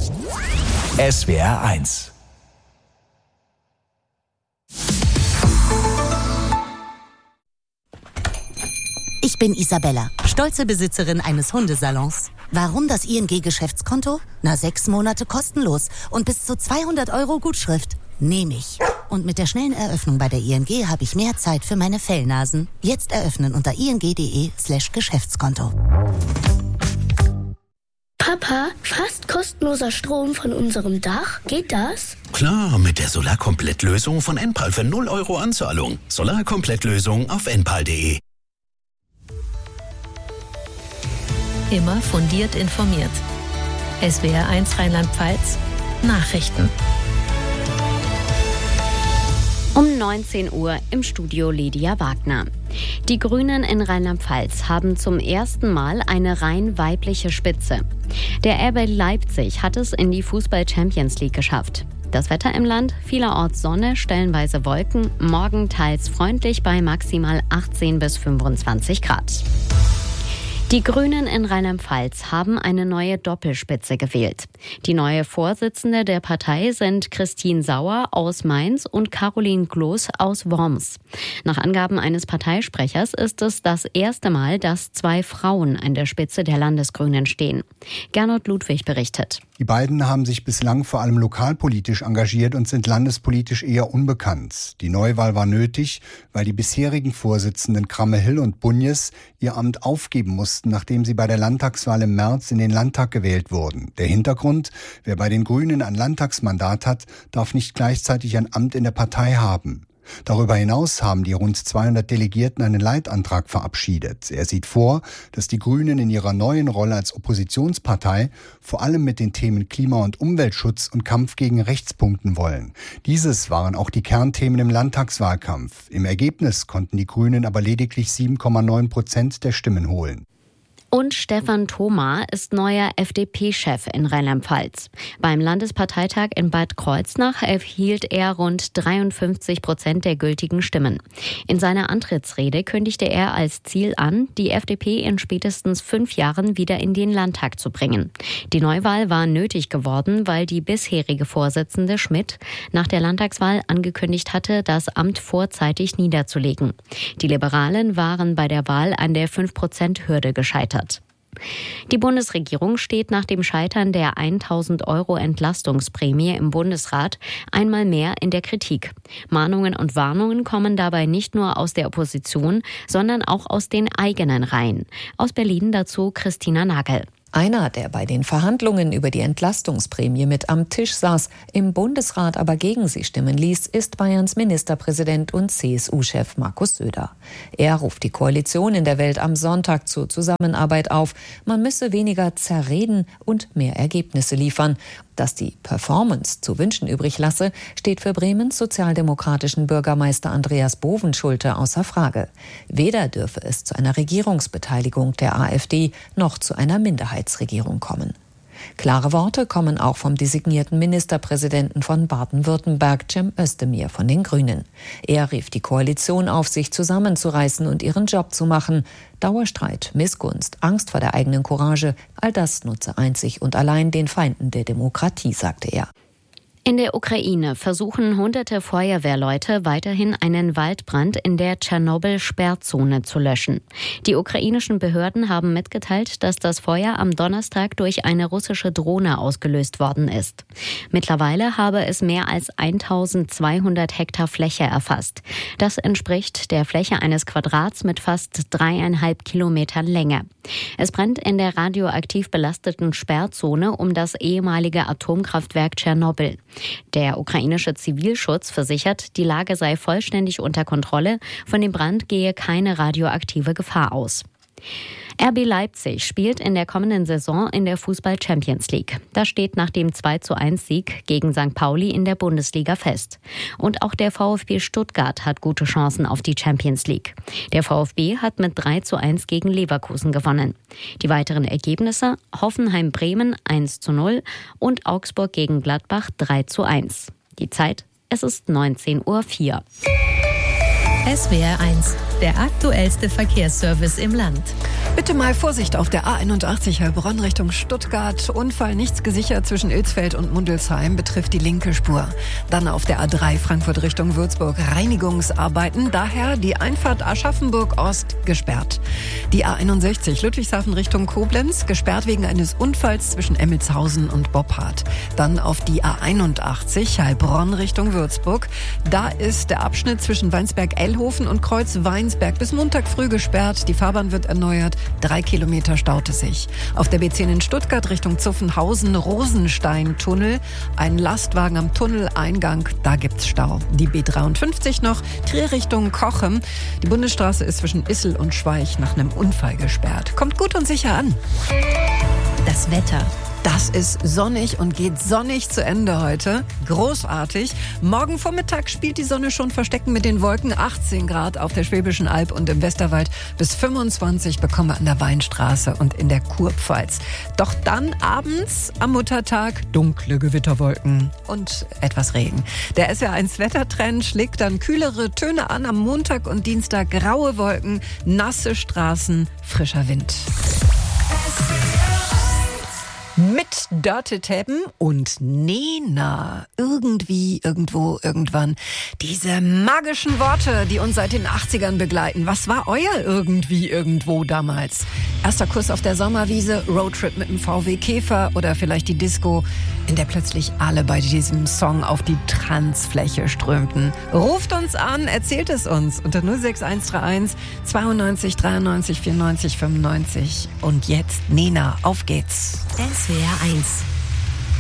SWR 1. Ich bin Isabella, stolze Besitzerin eines Hundesalons. Warum das ING-Geschäftskonto? 6 Monate kostenlos und bis zu 200 € Gutschrift. Nehme ich. Und mit der schnellen Eröffnung bei der ING habe ich mehr Zeit für meine Fellnasen. Jetzt eröffnen unter ing.de/Geschäftskonto. Papa, fast kostenloser Strom von unserem Dach. Geht das? Klar, mit der Solarkomplettlösung von Enpal für 0 € Anzahlung. Solarkomplettlösung auf enpal.de. Immer fundiert informiert. SWR 1 Rheinland-Pfalz Nachrichten. Um 19 Uhr im Studio Lydia Wagner. Die Grünen in Rheinland-Pfalz haben zum ersten Mal eine rein weibliche Spitze. Der RB Leipzig hat es in die Fußball-Champions League geschafft. Das Wetter im Land, vielerorts Sonne, stellenweise Wolken, morgen teils freundlich bei maximal 18 bis 25 Grad. Die Grünen in Rheinland-Pfalz haben eine neue Doppelspitze gewählt. Die neue Vorsitzende der Partei sind Christine Sauer aus Mainz und Caroline Gloß aus Worms. Nach Angaben eines Parteisprechers ist es das erste Mal, dass 2 Frauen an der Spitze der Landesgrünen stehen. Gernot Ludwig berichtet. Die beiden haben sich bislang vor allem lokalpolitisch engagiert und sind landespolitisch eher unbekannt. Die Neuwahl war nötig, weil die bisherigen Vorsitzenden Kramme-Hill und Bunjes ihr Amt aufgeben mussten, nachdem sie bei der Landtagswahl im März in den Landtag gewählt wurden. Der Hintergrund: Wer bei den Grünen ein Landtagsmandat hat, darf nicht gleichzeitig ein Amt in der Partei haben. Darüber hinaus haben die rund 200 Delegierten einen Leitantrag verabschiedet. Er sieht vor, dass die Grünen in ihrer neuen Rolle als Oppositionspartei vor allem mit den Themen Klima- und Umweltschutz und Kampf gegen Rechts punkten wollen. Dieses waren auch die Kernthemen im Landtagswahlkampf. Im Ergebnis konnten die Grünen aber lediglich 7,9% der Stimmen holen. Und Stefan Thoma ist neuer FDP-Chef in Rheinland-Pfalz. Beim Landesparteitag in Bad Kreuznach erhielt er rund 53% der gültigen Stimmen. In seiner Antrittsrede kündigte er als Ziel an, die FDP in spätestens 5 Jahren wieder in den Landtag zu bringen. Die Neuwahl war nötig geworden, weil die bisherige Vorsitzende Schmidt nach der Landtagswahl angekündigt hatte, das Amt vorzeitig niederzulegen. Die Liberalen waren bei der Wahl an der 5%-Hürde gescheitert. Die Bundesregierung steht nach dem Scheitern der 1.000 € Entlastungsprämie im Bundesrat einmal mehr in der Kritik. Mahnungen und Warnungen kommen dabei nicht nur aus der Opposition, sondern auch aus den eigenen Reihen. Aus Berlin dazu Christina Nagel. Einer, der bei den Verhandlungen über die Entlastungsprämie mit am Tisch saß, im Bundesrat aber gegen sie stimmen ließ, ist Bayerns Ministerpräsident und CSU-Chef Markus Söder. Er ruft die Koalition in der Welt am Sonntag zur Zusammenarbeit auf. Man müsse weniger zerreden und mehr Ergebnisse liefern. Dass die Performance zu wünschen übrig lasse, steht für Bremens sozialdemokratischen Bürgermeister Andreas Bovenschulte außer Frage. Weder dürfe es zu einer Regierungsbeteiligung der AfD noch zu einer Minderheitsregierung kommen. Klare Worte kommen auch vom designierten Ministerpräsidenten von Baden-Württemberg, Cem Özdemir von den Grünen. Er rief die Koalition auf, sich zusammenzureißen und ihren Job zu machen. Dauerstreit, Missgunst, Angst vor der eigenen Courage, all das nutze einzig und allein den Feinden der Demokratie, sagte er. In der Ukraine versuchen hunderte Feuerwehrleute weiterhin einen Waldbrand in der Tschernobyl-Sperrzone zu löschen. Die ukrainischen Behörden haben mitgeteilt, dass das Feuer am Donnerstag durch eine russische Drohne ausgelöst worden ist. Mittlerweile habe es mehr als 1.200 Hektar Fläche erfasst. Das entspricht der Fläche eines Quadrats mit fast 3,5 Kilometern Länge. Es brennt in der radioaktiv belasteten Sperrzone um das ehemalige Atomkraftwerk Tschernobyl. Der ukrainische Zivilschutz versichert, die Lage sei vollständig unter Kontrolle, von dem Brand gehe keine radioaktive Gefahr aus. RB Leipzig spielt in der kommenden Saison in der Fußball-Champions League. Das steht nach dem 2:1-Sieg gegen St. Pauli in der Bundesliga fest. Und auch der VfB Stuttgart hat gute Chancen auf die Champions League. Der VfB hat mit 3:1 gegen Leverkusen gewonnen. Die weiteren Ergebnisse: Hoffenheim-Bremen 1:0 und Augsburg gegen Gladbach 3:1. Die Zeit: es ist 19:04 Uhr. SWR 1, der aktuellste Verkehrsservice im Land. Bitte mal Vorsicht auf der A81 Heilbronn Richtung Stuttgart. Unfall nichts gesichert zwischen Ilsfeld und Mundelsheim, betrifft die linke Spur. Dann auf der A3 Frankfurt Richtung Würzburg Reinigungsarbeiten, daher die Einfahrt Aschaffenburg Ost gesperrt. Die A61 Ludwigshafen Richtung Koblenz, gesperrt wegen eines Unfalls zwischen Emmelshausen und Boppard. Dann auf die A81 Heilbronn Richtung Würzburg. Da ist der Abschnitt zwischen Weinsberg-Ellhofen und Kreuz Weinsberg bis Montag früh gesperrt. Die Fahrbahn wird erneuert. 3 Kilometer staute sich. Auf der B10 in Stuttgart Richtung Zuffenhausen Rosenstein-Tunnel. Ein Lastwagen am Tunneleingang, da gibt's Stau. Die B53 noch, Trier Richtung Cochem. Die Bundesstraße ist zwischen Issel und Schweich nach einem Unfall gesperrt. Kommt gut und sicher an. Das Wetter. Das ist sonnig und geht sonnig zu Ende heute. Großartig. Morgen Vormittag spielt die Sonne schon verstecken mit den Wolken. 18 Grad auf der Schwäbischen Alb und im Westerwald. Bis 25 bekommen wir an der Weinstraße und in der Kurpfalz. Doch dann abends am Muttertag dunkle Gewitterwolken und etwas Regen. Der SWR1 Wettertrend schlägt dann kühlere Töne an. Am Montag und Dienstag graue Wolken, nasse Straßen, frischer Wind. Mit Dörte Teppen und Nena. Irgendwie, irgendwo, irgendwann. Diese magischen Worte, die uns seit den 80ern begleiten. Was war euer irgendwie, irgendwo damals? Erster Kuss auf der Sommerwiese, Roadtrip mit dem VW Käfer oder vielleicht die Disco, in der plötzlich alle bei diesem Song auf die Tanzfläche strömten. Ruft uns an, erzählt es uns unter 06131 92 93 94 95. Und jetzt Nena, auf geht's. SWR 1